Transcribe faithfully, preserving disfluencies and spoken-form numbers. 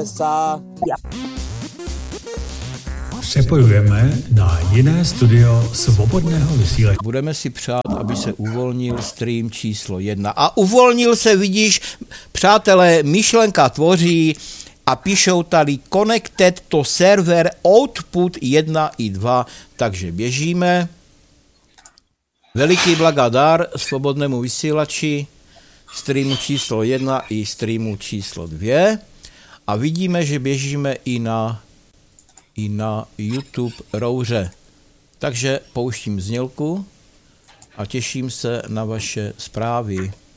presa. Přepojujeme na jiné studio svobodného vysílání. Budeme si přát, aby se uvolnil stream číslo jedna. A uvolnil se, vidíš, přátelé, myšlenka tvoří a píšou tady connected to server output jedna i dva, takže běžíme. Veliký blagadar svobodnému vysílači, streamu číslo jedna i streamu číslo dvě a vidíme, že běžíme i na, i na YouTube Rouře. Takže pouštím znělku a těším se na vaše zprávy.